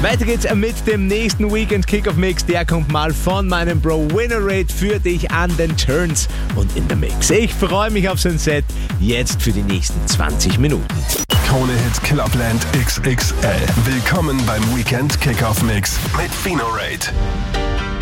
Weiter geht's mit dem nächsten Weekend Kickoff Mix. Der kommt mal von meinem Bro Winnerate für dich an den Turns und in der Mix. Ich freue mich auf sein Set jetzt für die nächsten 20 Minuten. Krone Hit Clubland XXL. Willkommen beim Weekend Kickoff Mix mit Finorate.